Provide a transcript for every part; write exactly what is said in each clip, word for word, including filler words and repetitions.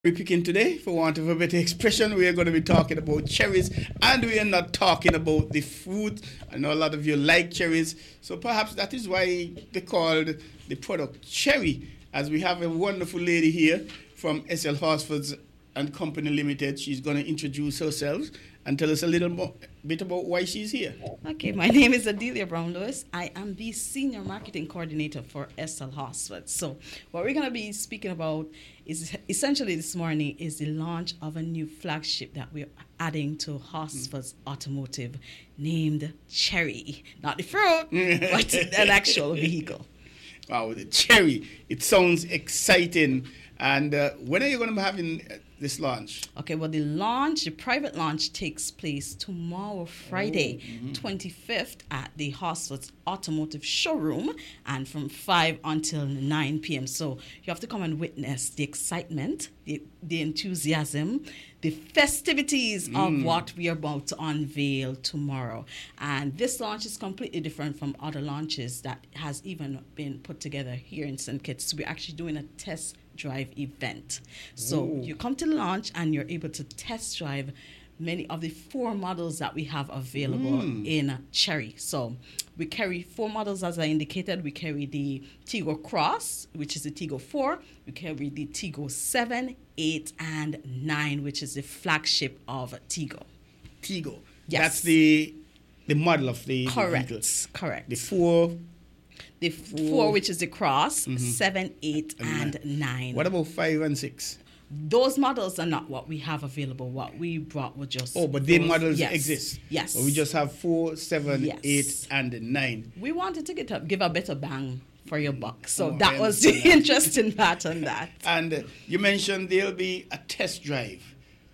We're picking today, for want of a better expression, we are going to be talking about cherries, and we are not talking about the fruit. I know a lot of you like cherries, so perhaps that is why they called the product cherry, as we have a wonderful lady here from S L Horsfords and Company Limited. She's going to introduce herself and tell us a little more, bit about why she's here. Okay, my name is Adelia Brown-Lewis. I am the Senior Marketing Coordinator for S L Horsfords. So what we're going to be speaking about is essentially this morning is the launch of a new flagship that we're adding to Horsfords mm. Automotive named Cherry. Not the fruit, but an actual vehicle. Wow, the Cherry. It sounds exciting. And uh, when are you going to be having uh, this launch? Okay, well, the launch, the private launch takes place tomorrow, Friday, oh, mm-hmm. twenty-fifth, at the Horsfords Automotive Showroom, and from five until nine p.m. So you have to come and witness the excitement, the, the enthusiasm, the festivities mm. of what we are about to unveil tomorrow. And this launch is completely different from other launches that has even been put together here in Saint Kitts. We're actually doing a test drive event. So Ooh. You come to the launch and you're able to test drive many of the four models that we have available mm. in Cherry. So we carry four models, as I indicated. We carry the Tigo Cross, which is the Tigo four. We carry the Tigo seven, eight, and nine, which is the flagship of Tigo. Tigo. Yes. That's the the model of the Correct. The vehicle. Correct. The four. The four, four which is the Cross, mm-hmm. seven, eight, and, and nine. What about five and six? Those models are not what we have available. What we brought was just oh, but the models yes. exist. Yes, or we just have four, seven, yes. eight, and nine. We wanted to get a, give a better bang for your buck, so oh, that was the interesting part on that. And uh, you mentioned there'll be a test drive.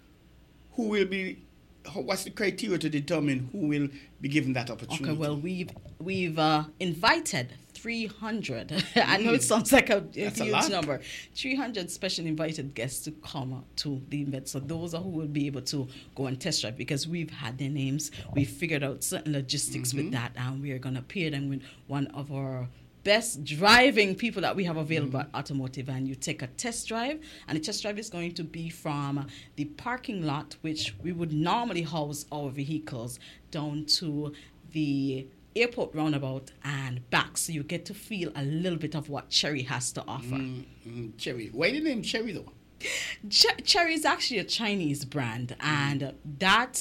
Who will be? What's the criteria to determine who will be given that opportunity? Okay, well, we've we've uh, invited three hundred. I know it sounds like a, a huge a number. three hundred special invited guests to come to the event. So those are who will be able to go and test drive, because we've had their names. We've figured out certain logistics mm-hmm. with that, and we're going to pair them with one of our best driving people that we have available mm-hmm. at Automotive. And you take a test drive, and the test drive is going to be from the parking lot, which we would normally house our vehicles, down to the airport roundabout and back, so you get to feel a little bit of what Cherry has to offer. Mm-hmm. Cherry. Why the name Cherry though? Ch- Cherry is actually a Chinese brand, mm-hmm. and that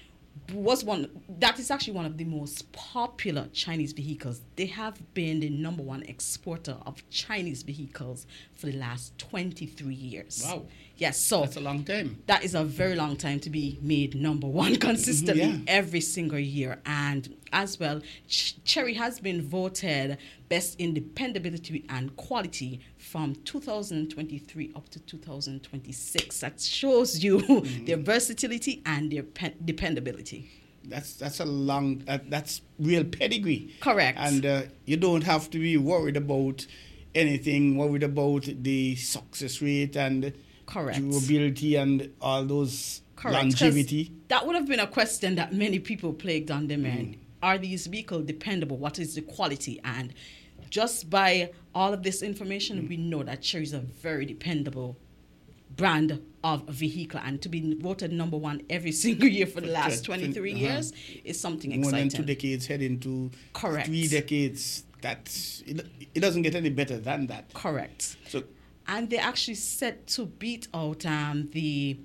was one that is actually one of the most popular Chinese vehicles. They have been the number one exporter of Chinese vehicles for the last twenty-three years. Wow. Yes, so that's a long time. That is a very long time to be made number one consistently yeah. every single year. And as well, Ch- Cherry has been voted best in dependability and quality from two thousand twenty-three up to two thousand twenty-six. That shows you mm. their versatility and their pe- dependability. That's that's a long, uh, that's real pedigree. Correct. And uh, you don't have to be worried about anything, worried about the success rate and Correct. durability and all those Correct. longevity. That would have been a question that many people plagued on them. Mm. And are these vehicles dependable? What is the quality? And just by all of this information, mm. we know that Cherry is a very dependable brand of a vehicle, and to be voted number one every single year for the last twenty-three uh-huh. years is something More exciting. More than two decades, heading to Correct. three decades. That's it, it doesn't get any better than that. Correct. So, and they're actually set to beat out um, the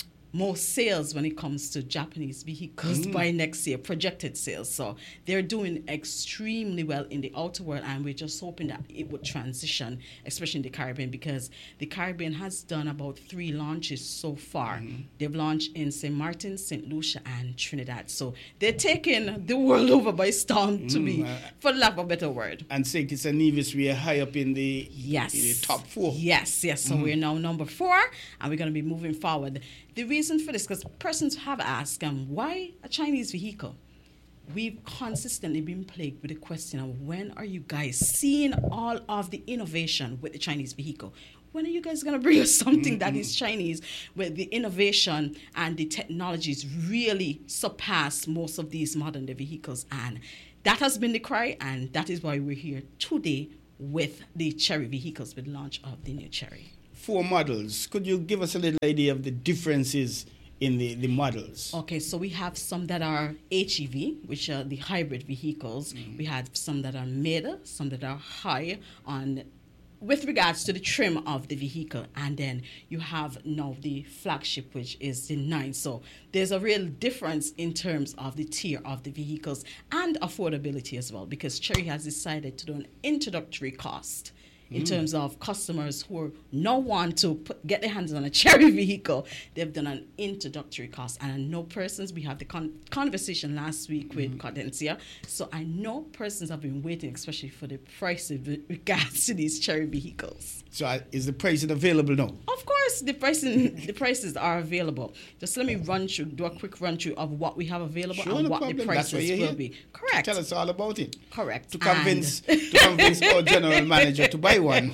most sales when it comes to Japanese vehicles mm. by next year, projected sales. So they're doing extremely well in the outer world, and we're just hoping that it would transition, especially in the Caribbean, because the Caribbean has done about three launches so far. Mm. They've launched in Saint Martin, Saint Lucia, and Trinidad. So they're taking the world over by storm, mm. to be, uh, for lack of a better word. And Saint Kitts and Nevis, we are high up in the, yes. in the top four. Yes, yes. So mm. we're now number four, and we're going to be moving forward. The reason for this, because persons have asked, um, why a Chinese vehicle? We've consistently been plagued with the question of, when are you guys seeing all of the innovation with the Chinese vehicle? When are you guys going to bring us something mm-hmm. that is Chinese, where the innovation and the technologies really surpass most of these modern day vehicles? And that has been the cry, and that is why we're here today with the Cherry vehicles, with the launch of the new Cherry. four models. Could you give us a little idea of the differences in the, the models? Okay, so we have some that are H E V, which are the hybrid vehicles. Mm-hmm. We have some that are mid, some that are high on with regards to the trim of the vehicle, and then you have now the flagship, which is the nine. So there's a real difference in terms of the tier of the vehicles and affordability as well, because Chery has decided to do an introductory cost in mm. terms of customers who now want to put, get their hands on a Chery vehicle. They've done an introductory cost. And I know persons, we had the con- conversation last week with mm. Cadencia, so I know persons have been waiting, especially for the prices with regards to these Chery vehicles. So uh, is the pricing available now? Of course, the pricing, the prices are available. Just let me run through, do a quick run through of what we have available sure, and no what problem. the prices will here. be. Correct. Tell us all about it. Correct. To convince, to convince our general manager to buy one.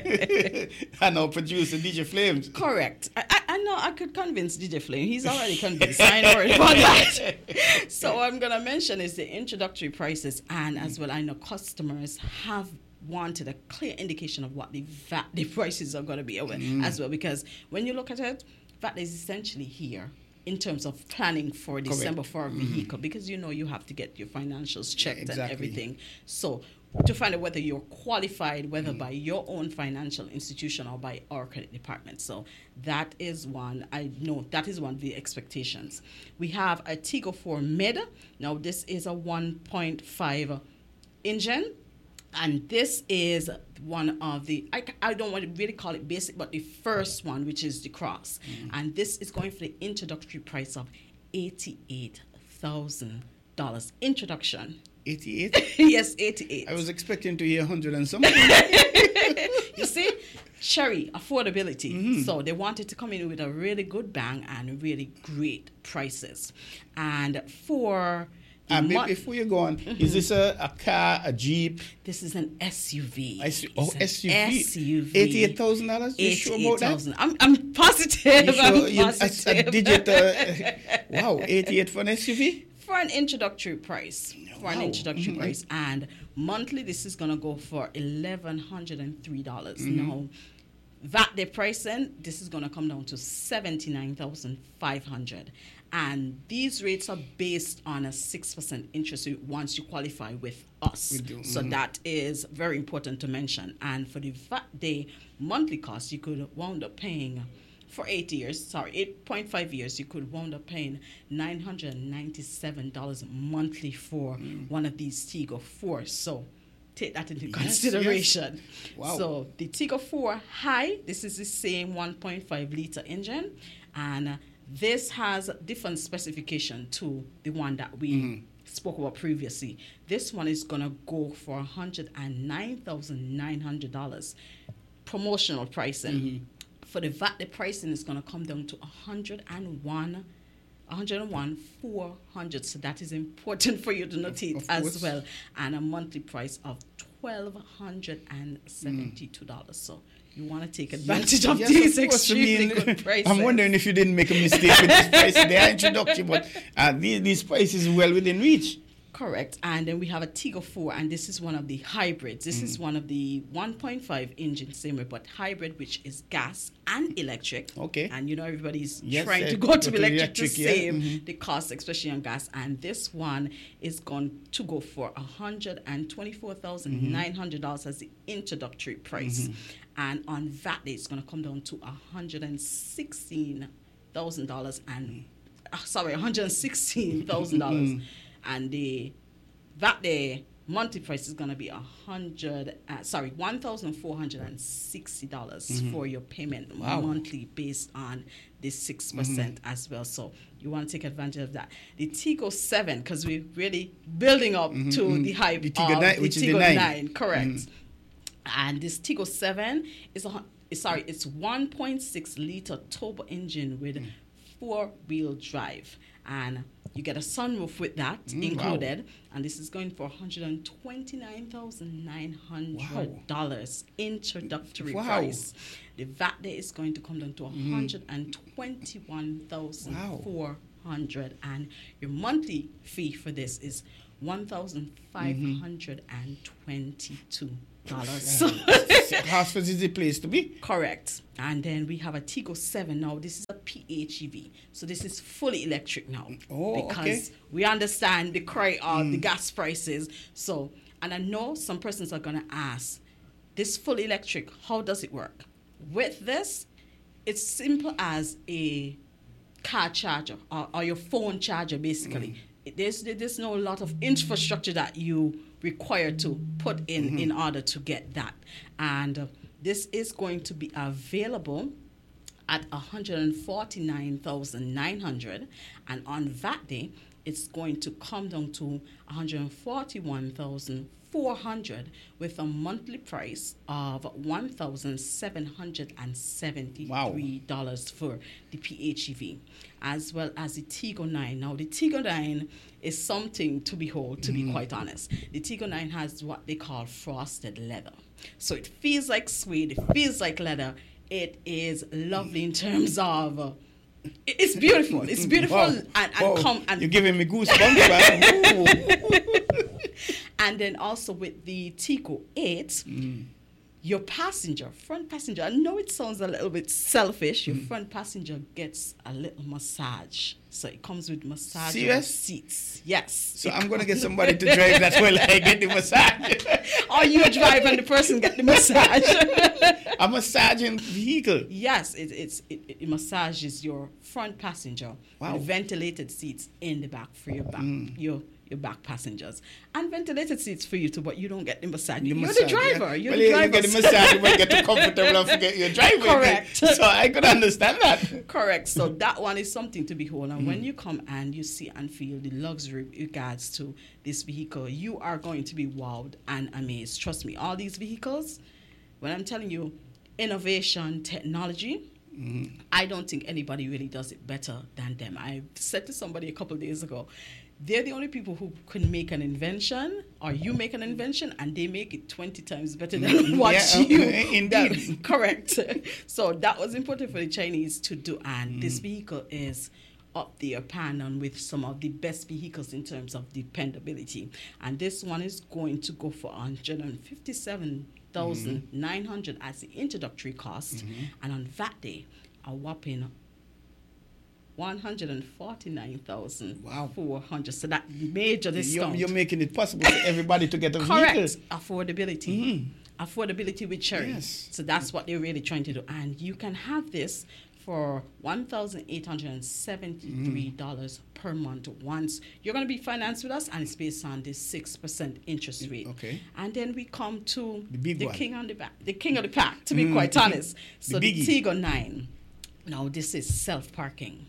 And our producer, D J Flames. Correct. I, I, I know I could convince D J Flame. He's already convinced. I ain't worried about that. So what I'm going to mention is the introductory prices, and as well I know customers have wanted a clear indication of what the V A T, the prices are going to be mm. as well, because when you look at it, V A T is essentially here in terms of planning for December Correct. for a vehicle, mm. because you know you have to get your financials checked exactly. and everything. So to find out whether you're qualified, whether mm. by your own financial institution or by our credit department. So that is one, I know, that is one of the expectations. We have a Tigo four Mid. Now this is a one point five engine. And this is one of the, I, I don't want to really call it basic, but the first one, which is the Cross. Mm. And this is going for the introductory price of eighty-eight thousand dollars. Introduction. eighty-eight? Yes, eighty-eight. I was expecting to hear one hundred and something. You see, Chery, affordability. Mm-hmm. So they wanted to come in with a really good bang and really great prices. And for... And mo- before you go on, mm-hmm. is this a, a car, a Jeep? This is an S U V. I see. Oh, S U V. S U V. eighty-eight thousand dollars? You sure about that? I'm, I'm positive. You sure? I'm You, positive. A, a digit, uh, wow, eighty-eight for an S U V? For an introductory price. For wow. an introductory mm-hmm. price. And monthly, this is going to go for one thousand one hundred three dollars. Mm-hmm. Now, V A T the pricing, this is going to come down to seventy-nine thousand five hundred dollars. And these rates are based on a six percent interest rate once you qualify with us. We do. So mm-hmm. that is very important to mention. And for the V A T day monthly cost, you could wound up paying, for eight years, sorry, eight point five years, you could wound up paying nine hundred ninety-seven dollars monthly for mm. one of these Tigo fours. So take that into yes, consideration. Yes. Wow. So the Tigo four High, this is the same one point five liter engine. And uh, this has different specification to the one that we mm-hmm. spoke about previously. This one is going to go for one hundred nine thousand nine hundred dollars promotional pricing. Mm-hmm. For the V A T, the pricing is going to come down to one hundred one thousand four hundred dollars. So that is important for you to notate as well. And a monthly price of one thousand two hundred seventy-two dollars. Mm. So you want to take advantage yes, of yes, these of extremely I mean, good prices. I'm wondering if you didn't make a mistake with this price. They are introductory, but uh, these, these prices well within reach. Correct. And then we have a Tigo four, and this is one of the hybrids. This mm. is one of the one point five engine, same way, but hybrid, which is gas and electric. Okay. And you know everybody's yes, trying uh, to go to to electric, electric to yeah. save mm-hmm. the cost, especially on gas. And this one is going to go for one hundred twenty-four thousand nine hundred dollars mm-hmm. as the introductory price. Mm-hmm. And on V A T, it's going to come down to one hundred sixteen thousand dollars and, uh, sorry, one hundred sixteen thousand dollars. And the V A T monthly price is going to be a hundred, uh, sorry, one thousand four hundred and sixty dollars mm-hmm. for your payment wow. monthly based on the six percent mm-hmm. as well. So you want to take advantage of that. The Tigo seven, because we're really building up mm-hmm. to mm-hmm. the hype the Tigo of nine, the which Tigo is the nine. nine, correct. Mm-hmm. And this Tigo seven is a sorry, it's one point six liter turbo engine with mm. four-wheel drive, and you get a sunroof with that mm, included, wow. and this is going for one hundred twenty-nine thousand nine hundred dollars wow. introductory wow. price. The V A T is going to come down to one hundred twenty-one thousand four hundred dollars, wow. and your monthly fee for this is one thousand five hundred twenty-two dollars. So Hartsford is the place to be. correct. And then we have a Tigo seven now. This is a P H E V. So this is fully electric now. Oh, because okay. we understand the cry of the gas prices. So, and I know some persons are going to ask, this fully electric, how does it work? With this, it's simple as a car charger or, or your phone charger, basically. Mm. It, there's there's no lot of infrastructure that you require to put in mm-hmm. in order to get that. And uh, this is going to be available at one hundred forty-nine thousand nine hundred dollars, and on that day, it's going to come down to one hundred forty-one thousand four hundred dollars with a monthly price of one thousand seven hundred seventy-three dollars wow. for the P H E V, as well as the Tigo nine. Now, the Tigo nine is something to behold, to mm. be quite honest. The Tigo nine has what they call frosted leather. So it feels like suede, it feels like leather. It is lovely in terms of... Uh, it's beautiful. It's beautiful. Wow. And, and, wow. com- and You're giving me goosebumps, man. And then also with the Tigo eight, mm. your passenger, front passenger, I know it sounds a little bit selfish, your mm. front passenger gets a little massage. So it comes with massage seats. Yes. So I'm going to get somebody to drive that while I get the massage. Or you drive and the person get the massage. A massaging vehicle. Yes, it, it's, it, it massages your front passenger wow. with ventilated seats in the back for your back, mm. your your back passengers, and ventilated seats for you too, but you don't get the massage. The you're massage, the driver. Yeah. You're well, the driver. You get the massage, you might get too comfortable and forget your driving. Correct. So I could understand that. Correct. So that one is something to behold. And mm. when you come and you see and feel the luxury regards to this vehicle, you are going to be wowed and amazed. Trust me, all these vehicles, when I'm telling you, innovation, technology, mm-hmm. I don't think anybody really does it better than them. I said to somebody a couple of days ago, they're the only people who can make an invention, or you make an invention, and they make it twenty times better than what yeah, you... Indeed. Correct. So that was important for the Chinese to do, and mm. this vehicle is up there, pan on with some of the best vehicles in terms of dependability. And this one is going to go for one hundred fifty-seven thousand nine hundred dollars mm-hmm. as the introductory cost, mm-hmm. and on that day, a whopping one hundred forty-nine thousand four hundred dollars. Wow. So that major discount. You're, you're making it possible for everybody to get a Correct. vehicle. Affordability. Mm-hmm. Affordability with Chery. Yes. So that's what they're really trying to do. And you can have this for one thousand eight hundred seventy-three dollars mm. per month once you're going to be financed with us, and it's based on this six percent interest rate. Okay. And then we come to the, big the king on the back, the king of the pack, to be mm. quite honest. So the, the Tigo nine. Now this is self-parking.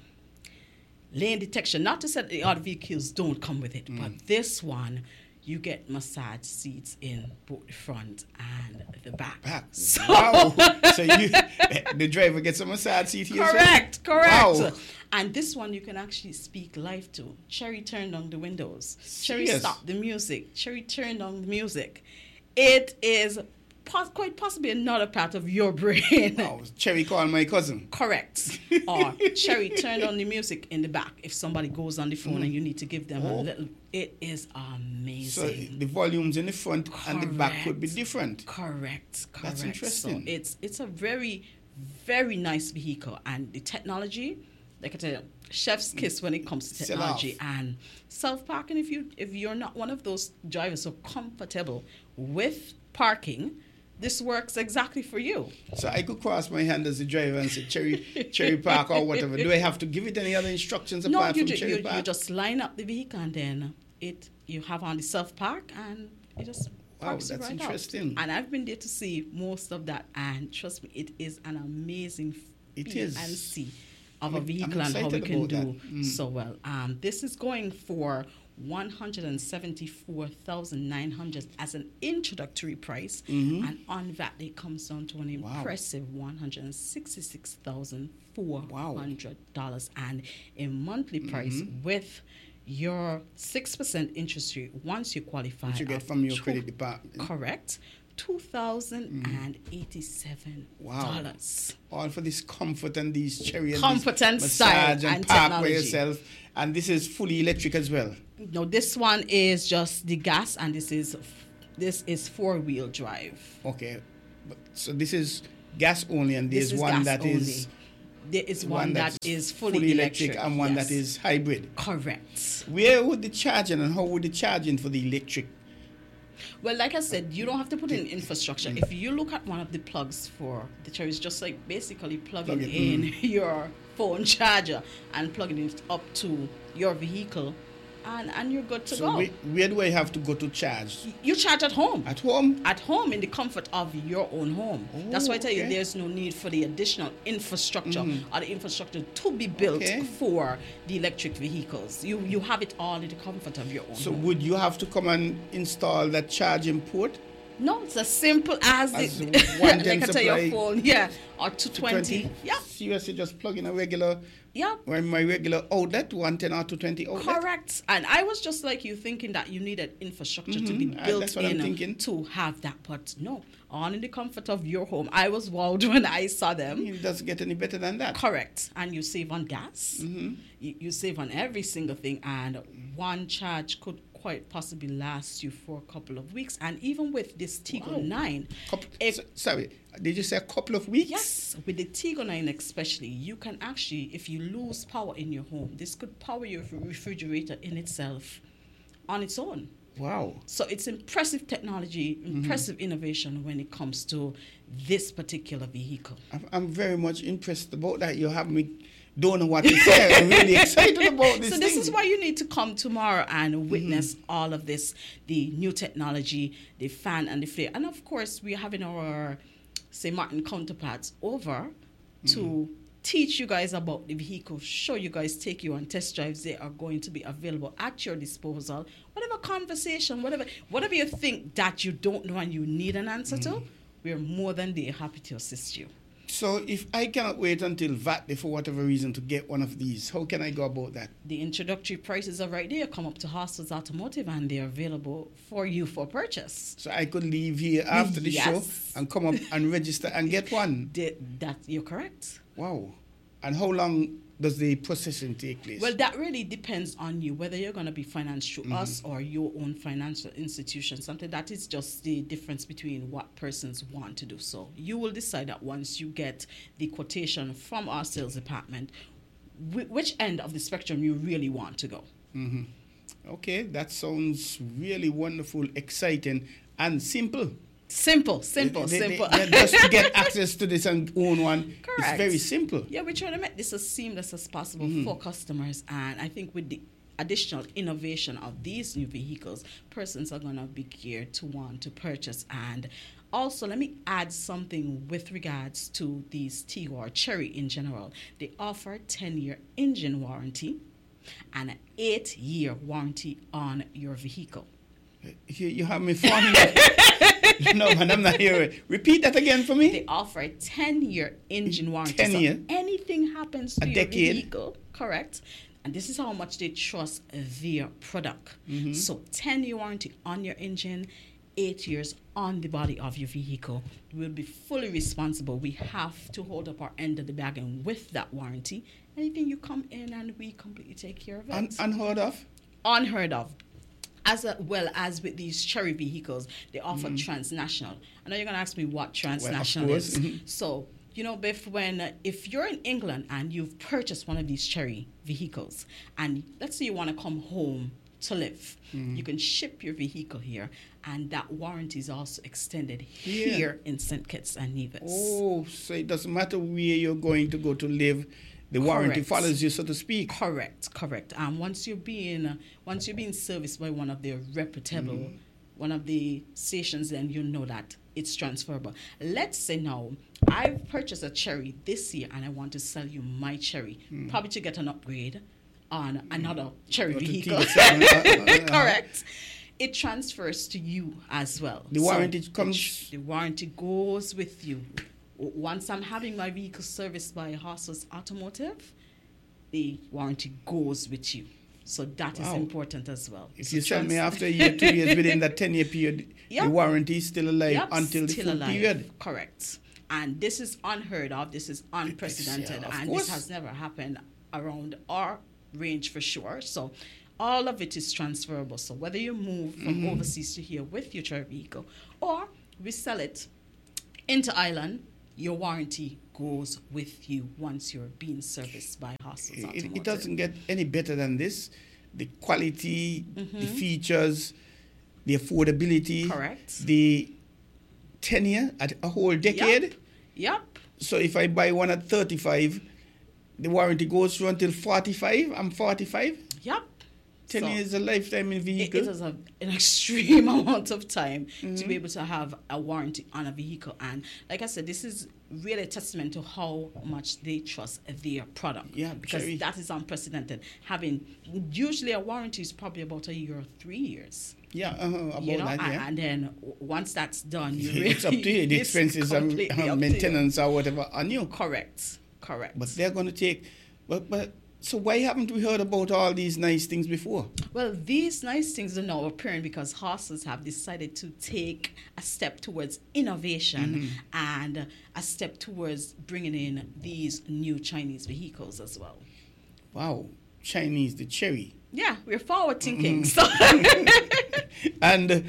Lane detection, not to say that the other vehicles don't come with it, mm. but this one, you get massage seats in both the front and the back. back. So, wow. So you, the driver gets a massage seat here? Correct, correct. Wow. And this one you can actually speak live to. Chery, turn down the windows. Chery, yes. stop the music. Chery, turn down the music. It is pos- quite possibly another part of your brain. Oh, Chery, call my cousin. Correct. Or Chery, turn on the music in the back if somebody goes on the phone mm. and you need to give them oh. a little. It is amazing. So the volumes in the front Correct. and the back could be different. Correct. Correct. That's interesting. So it's it's a very, very nice vehicle, and the technology, like I tell you, chef's kiss when it comes to technology and self-parking. If you if you're not one of those drivers so comfortable with parking, this works exactly for you. So I could cross my hand as a driver and say Chery, Chery Park or whatever. Do I have to give it any other instructions no, apart you from ju- Chery you, Park? you just line up the vehicle and then it you have on the self-park and it just wow, parks that's right interesting. Out. And I've been there to see most of that, and trust me, it is an amazing it is. and see of I'm, a vehicle and how we can do mm. so well. Um, this is going for one hundred seventy-four thousand nine hundred dollars as an introductory price, mm-hmm. and on that it comes down to an impressive wow. one hundred sixty-six thousand four hundred dollars wow. and a monthly price mm-hmm. with your six percent interest rate once you qualify. Which you get from your two, credit department. Correct. two thousand eighty-seven dollars. Wow. All for this comfort and these Chery and comfort and massage style and, and park technology. by yourself. And this is fully electric as well. No, this one is just the gas, and this is This is four-wheel drive. Okay. But, so this is gas only, and there's This is one gas that only. is There is one, that that's is fully, electric, electric, and one yes. that is hybrid. Correct. Where would the charging and how would the charging for the electric? Well, like I said, you don't have to put in infrastructure. Mm. If you look at one of the plugs for the Cherries, just like basically plugging Plug it, in mm. your phone charger and plugging it up to your vehicle, and, and you're good to So go. where, where do I have to go to charge? You charge at home. At home? At home, in the comfort of your own home. Oh, That's why I tell you okay. there's no need for the additional infrastructure Mhm. or the infrastructure to be built Okay. for the electric vehicles. You you have it all in the comfort of your own So home. would you have to come and install that charging port? No, it's as simple as, As it, one like ten I tell your supply phone, yeah, or two twenty. Yeah, Seriously, just plug in a regular, yeah. or my regular outlet, one ten or two twenty outlet? Correct. And I was just like you thinking that you needed infrastructure to be Mhm. I- built that's what I'm in thinking. to have that. But no, all in the comfort of your home. I was wowed when I saw them. It doesn't get any better than that. Correct. And you save on gas. Mm-hmm. You, you save on every single thing. And one charge could quite possibly last you for a couple of weeks. And even with this Tigo Wow. nine, Couple, if- so- sorry, did you say a couple of weeks? yes, with the Tigo nine especially, you can actually, if you lose power in your home, this could power your refrigerator in itself on its own. Wow. So it's impressive technology, impressive innovation when it comes to this particular vehicle. I'm, I'm very much impressed about that. You have me, don't know what to say. I'm really excited about this So this thing. is why you need to come tomorrow and witness all of this, the new technology, the fan and the flare. And of course, we're having our Saint Martin counterparts over to teach you guys about the vehicle, show you guys, take you on test drives. They are going to be available at your disposal. Whatever conversation, whatever whatever you think that you don't know and you need an answer to, we're more than there happy to assist you. So if I cannot wait until V A T Day for whatever reason to get one of these, how can I go about that? The introductory prices are right there. Come up to Hostels Automotive and they're available for you for purchase. So I could leave here after the Yes. show and come up and register and get one. The, that you're correct. Wow. And how long does the processing take place? Well, that really depends on you, whether you're going to be financed through us or your own financial institution. Something that is just the difference between what persons want to do. So you will decide that once you get the quotation from our sales department, wh- which end of the spectrum you really want to go. hmm Okay, that sounds really wonderful, exciting, and simple. Simple, simple, They- they- simple. they- just to get access to this and own one, it's Correct. very simple. Yeah, we're trying to make this as seamless as possible Mhm. for customers. And I think with the additional innovation of these new vehicles, persons are going to be geared to want to purchase. And also, let me add something with regards to these Tigo or Cherry in general. They offer ten-year engine warranty and an eight-year warranty on your vehicle. You, you have me falling. No, man, I'm not hearing. Repeat that again for me. They offer a ten-year engine warranty. ten so year? anything happens to A your decade? vehicle, correct? And this is how much they trust their product. Mhm. So ten-year warranty on your engine, eight years on the body of your vehicle. We'll be fully responsible. We have to hold up our end of the bargain with that warranty. Anything you come in and we completely take care of it. Un- unheard of. Unheard of. As a, well as with these Cherry vehicles, they offer transnational. I know you're going to ask me what transnational course. is. Mhm. So, you know, Biff, when uh, if you're in England and you've purchased one of these Cherry vehicles, and let's say you want to come home to live, you can ship your vehicle here, and that warranty is also extended Yeah. here in Saint Kitts and Nevis. Oh, so it doesn't matter where you're going to go to live, the warranty Correct. follows you, so to speak. Correct, correct. And once you're being uh, once you're being serviced by one of the reputable, one of the stations, then you know that it's transferable. Let's say now I've purchased a Cherry this year and I want to sell you my Cherry, probably to get an upgrade on another Cherry Or to vehicle. keep it seven, uh, uh, uh, Correct. It transfers to you as well. The So warranty it- comes- The warranty goes with you. W- Once I'm having my vehicle serviced by Hostels Automotive, the warranty goes with you. So that is Wow. important as well. If So you sell me trans- after a year, two years within that ten-year period, Yep. the warranty is still alive Yep, until the still full alive. period. Correct. And this is unheard of. This is unprecedented. Yeah, of and course. this has never happened around our range for sure. So all of it is transferable. So whether you move from Mm-hmm. overseas to here with your Cherry vehicle, or we sell it into Ireland, your warranty goes with you once you're being serviced by Hostels It, Automotive. it doesn't get any better than this. The quality, Mm-hmm. the features, the affordability, Correct. the tenure at a whole decade. Yep. Yep. So if I buy one at thirty-five, the warranty goes through until forty-five. I'm forty-five. Yep. ten So years a lifetime in It, vehicle. it is a, an extreme amount of time to Mm-hmm. be able to have a warranty on a vehicle. And like I said, this is really a testament to how much they trust their product. Yeah, because Cherry. that is unprecedented. Having usually a warranty is probably about a year or three years. Yeah, uh, about You know, that, and, yeah. and then w- once that's done, you really, It's up to you. The it's expenses and completely uh, up to you. maintenance or whatever on you. Correct. Correct. But they're going to take. But but so why haven't we heard about all these nice things before? Well, these nice things are now appearing because hostels have decided to take a step towards innovation and a step towards bringing in these new Chinese vehicles as well. Wow, Chinese, the Cherry. Yeah, we're forward thinking. So And uh,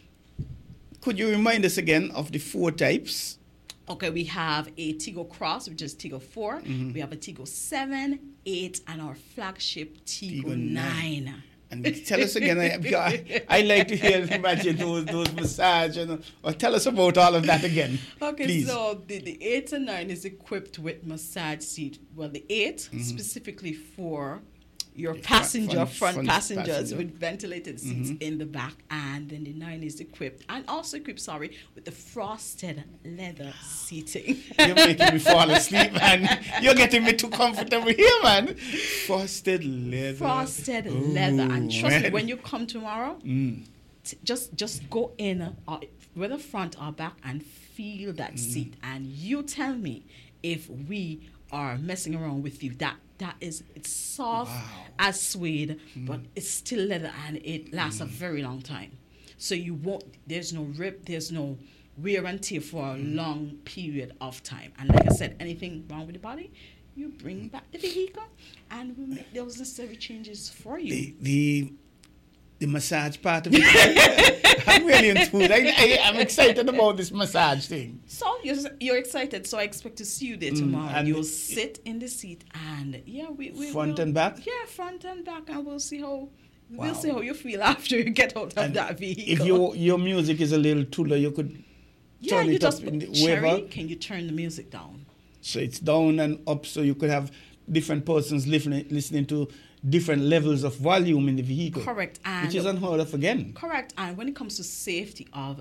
could you remind us again of the four types? okay, we have a Tigo Cross, which is Tigo four. We have a Tigo seven, eight, and our flagship Tigo, Tigo nine. nine. And tell us again, I, because I, I like to hear, imagine those those massage, and, or tell us about all of that again. Okay, please. so the, the eight and nine is equipped with massage seat. Well, the eight specifically for your The front- passenger, front- front, front passengers passenger. with ventilated seats in the back, and then the nine is equipped and also equipped, sorry, with the frosted leather seating. You're making me fall asleep, man. You're getting me too comfortable here, man. Frosted leather. Frosted Ooh, leather, and trust me, man. when you come tomorrow, Mm. t- just just go in, uh, whether front or back, and feel that seat, and you tell me if we are messing around with you. That that is, it's soft Wow. as suede, but it's still leather, and it lasts a very long time. So you won't. There's no rip. There's no wear and tear for a long period of time. And like I said, anything wrong with the body, you bring back the vehicle, and we make those necessary changes for you. The, the the massage part of it. I'm really into it. I, I, I'm excited about this massage thing. So you're, you're excited. So I expect to see you there tomorrow. and You'll it- sit in the seat, and yeah, we, we Front we'll- and back? Yeah, front and back, and we'll see how Wow. we'll see how you feel after you get out of And that vehicle. if your your music is a little too low, you could yeah, turn you it up just in the Cherry, wherever. can you turn the music down? So it's down and up, so you could have different persons listening listening to different levels of volume in the vehicle. Correct, and Which is unheard of again. correct. And when it comes to safety of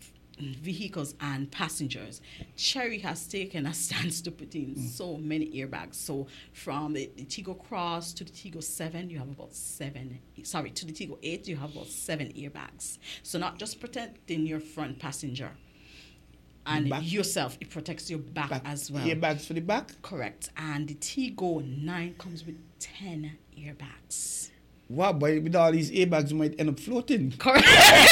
vehicles and passengers, Cherry has taken a stance to put in so many airbags. So from the, the Tigo Cross to the Tigo seven, you have about seven, sorry, to the Tigo eight, you have about seven airbags. So not just protecting your front passenger and back. yourself, it protects your back, Back, as well. Airbags for the back. Correct. And the Tigo nine comes with ten airbags. Wow, boy, with all these airbags, you might end up floating. Correct.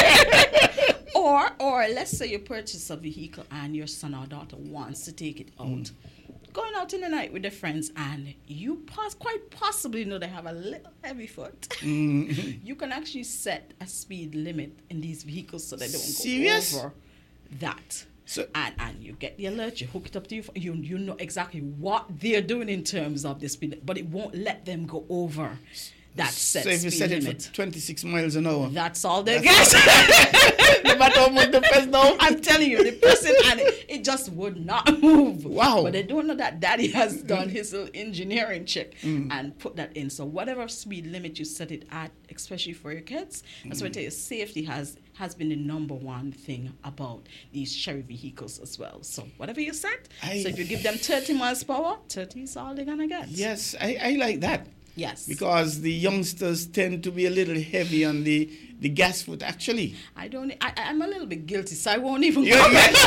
or or let's say you purchase a vehicle and your son or daughter wants to take it out. Going out in the night with their friends, and you pos- quite possibly know they have a little heavy foot. Mm. You can actually set a speed limit in these vehicles so they don't Serious? go over that. So- and and you get the alert, you hook it up to your phone, you you know exactly what they're doing in terms of the speed, but it won't let them go over that set So if you speed set it limit. for twenty-six miles an hour, That's all they That's get. no matter how much the press down. I'm telling you, the person, and it, it just would not move. Wow. But they don't know that daddy has done his little engineering check and put that in. So whatever speed limit you set it at, especially for your kids, that's why I tell you, safety has has been the number one thing about these Cherry vehicles as well. So whatever you set, I- so if you give them thirty miles per hour, thirty is all they're gonna get. Yes, I, I like that. Yes. Because the youngsters tend to be a little heavy on the, the gas foot, actually. I don't. I, I'm a little bit guilty, so I won't even Yeah, comment yeah. on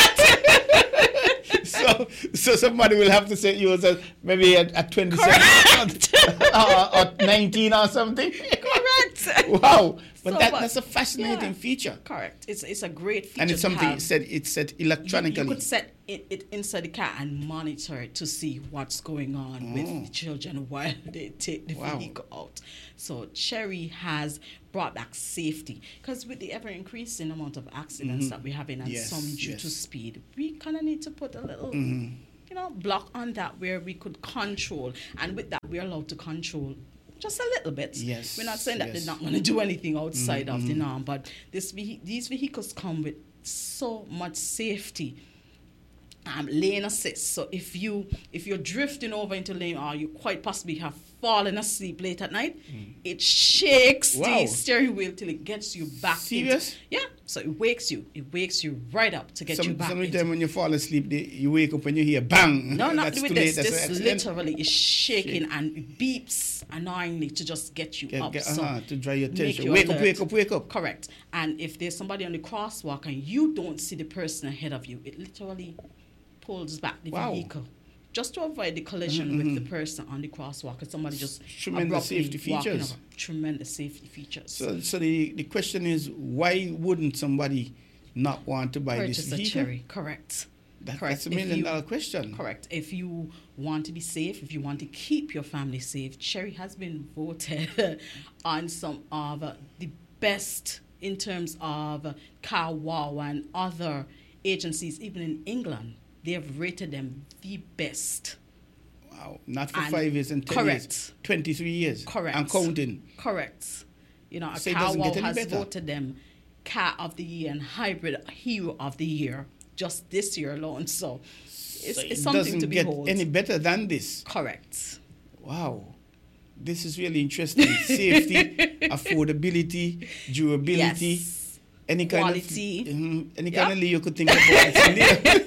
that. so so somebody will have to say you was at maybe at, at twenty-seven or, or nineteen or something. Correct. Wow. But So, that, but- that's a fascinating yeah. feature. Correct. It's it's a great feature. And it's to something have. said it's set You, electronically. you could set it, it inside the car and monitor it to see what's going on Oh. with the children while they take the Wow. vehicle out. So Cherry has brought back safety, because with the ever increasing amount of accidents Mhm. that we're having, and Yes, some due to yes. speed, we kind of need to put a little Mhm. you know, block on that where we could control. And with that, we're allowed to control just a little bit. Yes, We're not saying that yes. they're not going to do anything outside Mhm, of the mhm. norm, but this vehi- these vehicles come with so much safety. Um, lane assist. So if you if you're drifting over into lane, or you quite possibly have fallen asleep late at night, it shakes Mm. Wow. the steering wheel till it gets you back. Serious? Into, yeah. So it wakes you. It wakes you right up to get you Some, back. some of the into- time when you fall asleep, they, you wake up and you hear bang. no, not That's with too this. late. That's This an accident. literally is shaking Shake. and it beeps annoyingly to just get you Get- up. get- so uh-huh, to draw your make attention. you Wake up, alert. wake up, wake up. Correct. And if there's somebody on the crosswalk and you don't see the person ahead of you, it literally pulls back the Wow. vehicle. Just to avoid the collision Mhm, with mhm. the person on the crosswalk, and somebody just Tremendous abruptly safety walking features. over. Tremendous safety features. So, so the, the question is, why wouldn't somebody not want to buy Purchase this a vehicle? Cherry. Correct. That, Correct. that's a If million you- dollar question. Correct. If you want to be safe, if you want to keep your family safe, Cherry has been voted on some of uh, the best in terms of uh, Car Wow and other agencies, even in England. They have rated them the best. Wow. Not for And- five years and ten correct. years. twenty-three years. Correct. And counting. Correct. You know, So it Car doesn't Wow get any has better. voted them Car of the Year and Hybrid Hero of the Year just this year alone. So it's, So it's it something doesn't to get behold. any better than this. Correct. Wow. This is really interesting. Safety, affordability, durability, Yes. any kind Quality. of mhm, any Yeah. kind of lay you could think about. It's in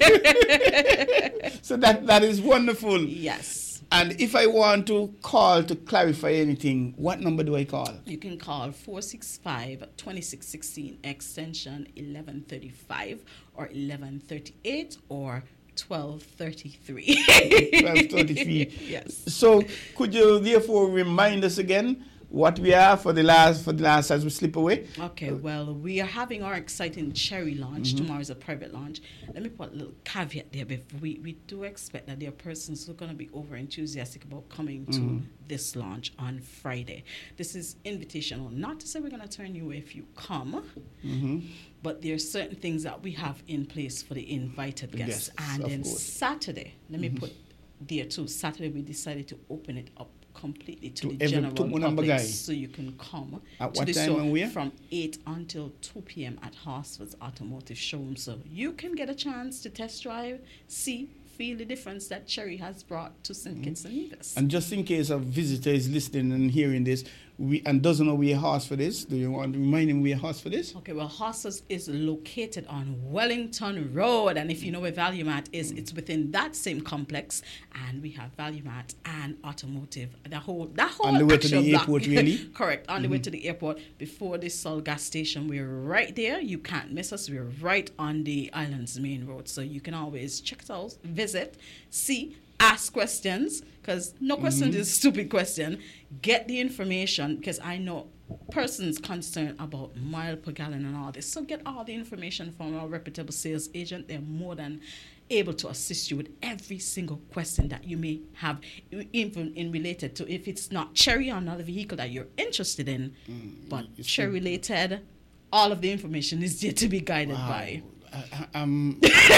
there. So that that is wonderful. Yes. And if I want to call to clarify anything, what number do I call? You can call four six five, two six one six extension eleven thirty-five or eleven thirty-eight or twelve thirty-three. twelve thirty-three. Yes. So could you therefore remind us again what we are for the last for the last as we slip away? Okay, well, we are having our exciting Cherry launch. Tomorrow is a private launch. Let me put a little caveat there. Before we, we do expect that there are persons who are going to be over enthusiastic about coming to this launch on Friday. This is invitational. Not to say we're going to turn you away if you come, Mm-hmm. but there are certain things that we have in place for the invited guests. Yes, and of then course. Saturday, let me put there too. Saturday, we decided to open it up completely to, To the every- general to Munamba public, guy. so you can come At to what the time store and where? from eight until two p.m. at Horsford's Automotive Showroom. So you can get a chance to test drive, see, feel the difference that Cherry has brought to Saint Kitts and Nevis. And just in case a visitor is listening and hearing this, we and doesn't know where Horsford is, do you want to remind him where Horsford is? Okay, well, Horsford's is located on Wellington Road, and if you know where ValueMart is, it's within that same complex, and we have ValueMart and Automotive. The whole that whole On the way to actual the block. airport, really? Correct, on the way to the airport before the Sol gas station. We're right there. You can't miss us. We're right on the island's main road, so you can always check us out, visit, see, ask questions, because no question is a stupid question. Get the information, because I know persons concerned about mile per gallon and all this. So get all the information from our reputable sales agent. They're more than able to assist you with every single question that you may have, even in related to if it's not Cherry or another vehicle that you're interested in, but it's Cherry related. All of the information is there to be guided Wow. by. I, I, um,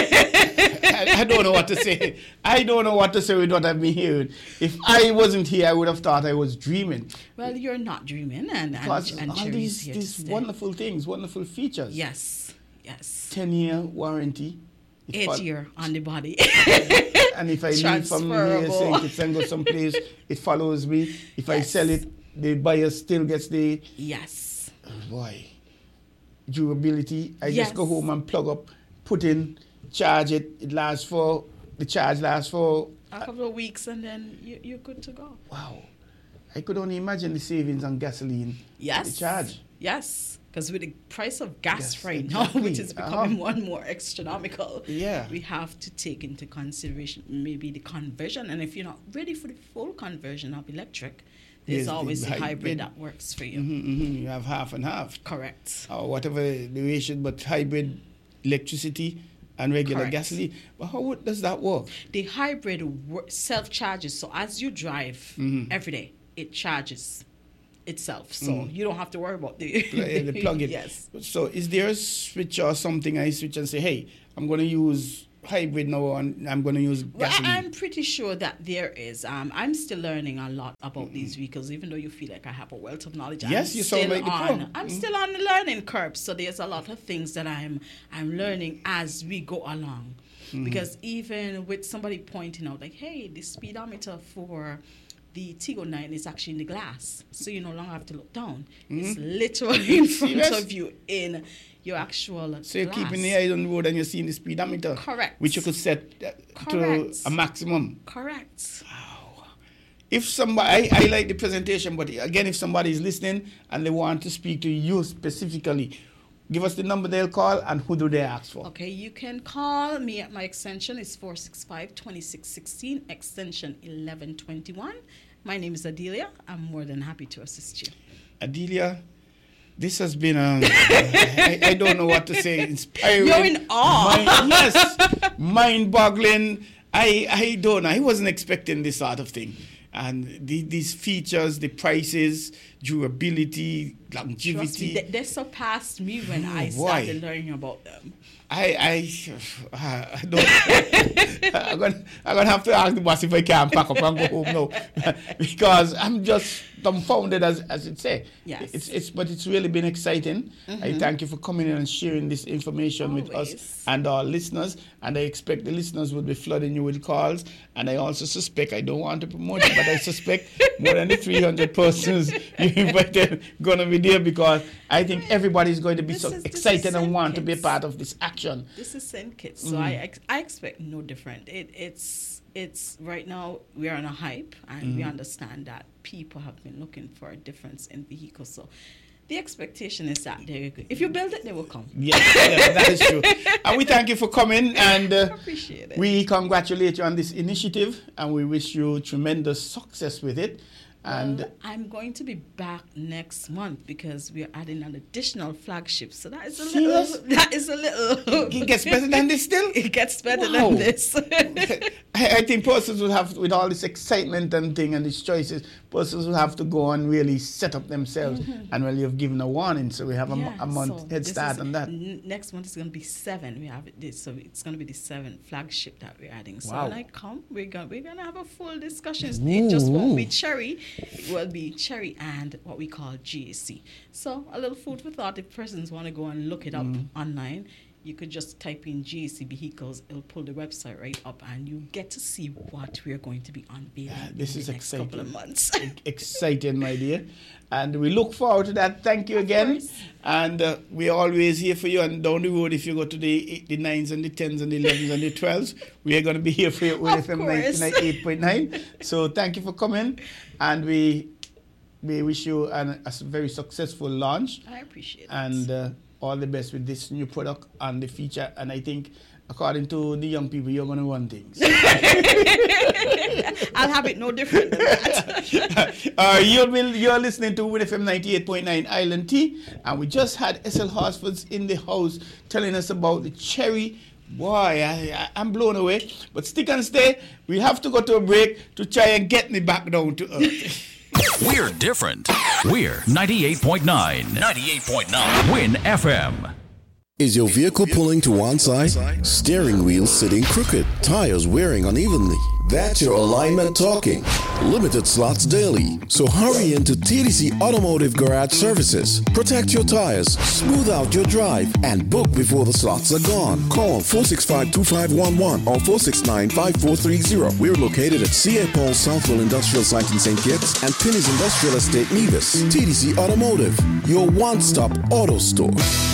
I, I don't know what to say. I don't know what to say with what I've been hearing. If I wasn't here, I would have thought I was dreaming. Well, you're not dreaming, and and, Because and all Cherry's these, here these to stay. wonderful things, wonderful features. Yes, yes. ten-year warranty. It Eight fol- year on the body. And if I leave from here, Transferable. Saint Kitts and go someplace, it follows me. If I Yes. sell it, the buyer still gets the Yes. oh boy durability. I Yes. just go home and plug up, put in, charge it. It lasts for the charge lasts for A couple of weeks, and then you, you're good to go. wow. I could only imagine the savings on gasoline. Yes. The charge. Yes. Because with the price of gas Yes, right exactly. now, which is becoming Uh-huh. more and more astronomical, Yeah. we have to take into consideration maybe the conversion. And if you're not ready for the full conversion of electric, there's Yes, the always the hybrid. hybrid. that works for you. hmm hmm You have half and half. Correct. Or whatever the ratio, but hybrid electricity and regular Correct. gasoline. But how would, does that work? The hybrid wor- self-charges. So as you drive Mm-hmm. every day, it charges itself. So Mm. you don't have to worry about the... Pl- uh, the plug in. Yes. So is there a switch or something I switch and say, hey, I'm going to use hybrid now and I'm going to use Well, gasoline? I- I'm pretty sure that there is. Um, I'm still learning a lot about these vehicles, even though you feel like I have a wealth of knowledge. Yes, I'm you sound still like the pro. on. I'm still on the learning curve, so there's a lot of things that I'm I'm learning as we go along. Because even with somebody pointing out, like, hey, the speedometer for the Tigo nine is actually in the glass, so you no longer have to look down. It's literally in front Serious? of you in your actual So you're glass. keeping the eye on the road and you're seeing the speedometer. Correct. Which you could set uh, to Correct. a maximum. Correct. If somebody, I, I like the presentation, but again, if somebody is listening and they want to speak to you specifically, give us the number they'll call and who do they ask for? Okay, you can call me at my extension. It's four six five, two six one six, extension eleven twenty-one. My name is Adelia. I'm more than happy to assist you. Adelia, this has been, um, I, I don't know what to say, inspiring. You're in awe. Mind, yes, mind-boggling. I, I don't know. I wasn't expecting this sort of thing. And the, these features, the prices, durability, Trust me, longevity. they, they surpassed me when I why? started learning about them. I, I, I don't. I'm gonna, I'm gonna have to ask the boss if I can pack up and go home now, because I'm just dumbfounded, as as it say. Yes. It's it's but it's really been exciting. I thank you for coming in and sharing this information with us Always. and our listeners. And I expect the listeners will be flooding you with calls. And I also suspect, I don't want to promote it, but I suspect more than the three hundred persons you invited gonna be there, because I think everybody's going to be This so is- this is excited and want to be a Saint part of this action. This is Saint Kitts, so I ex- I expect no different. It it's it's right now we are on a hype, and we understand that people have been looking for a difference in vehicles. So the expectation is that they if you build it, they will come. Yes, yes, that is true. And we thank you for coming, and uh, Appreciate it. we congratulate you on this initiative, and we wish you tremendous success with it. And Well, I'm going to be back next month because we are adding an additional flagship. So that is a Serious? little. That is a little. it gets better than this still? It gets better Wow. than this. I, I think persons will have, with all this excitement and thing and these choices, persons will have to go and really set up themselves. And well, you've given a warning, so we have a, mo- Yeah, a month so head this start is- on that. n- Next month is going to be seven. We have it this, so it's going to be the seventh flagship that we're adding. So Wow. when I come, we're going we're going to have a full discussion. It just won't be cherry. It will be cherry and what we call G A C. So a little food for thought. If persons want to go and look it up online, you could just type in G A C vehicles. It'll pull the website right up, and you get to see what we're going to be unveiling Yeah, this in is the next couple of exciting. months. Exciting, my dear. And we look forward to that. Thank you again. course. And uh, we're always here for you. And down the road, if you go to the eight, the nines and the tens and the elevens and the twelves, we are going to be here for you with Of F M course. ninety-eight point nine. So thank you for coming. And we we wish you an, a s- very successful launch. I appreciate it. And uh, all the best with this new product and the feature. And I think, according to the young people, you're going to run things. I'll have it no different than that. uh, you're, will- you're listening to Win F M ninety-eight point nine Island Tea, and we just had S L Horsfords in the house telling us about the cherry. Boy, I, I, I'm blown away. But stick and stay. We have to go to a break to try and get me back down to earth. We're different. We're ninety-eight point nine. ninety-eight point nine. Win F M. Is your vehicle pulling to one side? Steering wheel sitting crooked? Tires wearing unevenly? That's your alignment talking. Limited slots daily. So hurry into T D C Automotive Garage Services. Protect your tires, smooth out your drive, and book before the slots are gone. Call four six five, two five one one or four six nine, five four three zero. We're located at C A. Paul Southwell Industrial Site in Saint Kitts and Pinny's Industrial Estate, Nevis. T D C Automotive, your one-stop auto store.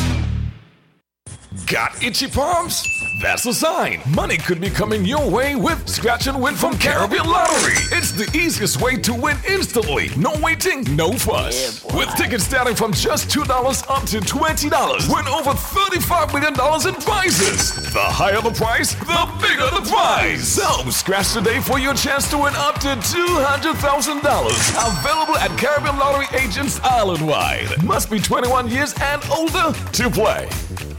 Got itchy palms? That's a sign. Money could be coming your way with Scratch and Win from Caribbean Lottery. It's the easiest way to win instantly. No waiting, no fuss. With tickets starting from just two dollars up to twenty dollars. Win over thirty-five million dollars in prizes. The higher the price, the bigger the prize. So scratch today for your chance to win up to two hundred thousand dollars. Available at Caribbean Lottery agents island-wide. Must be twenty-one years and older to play.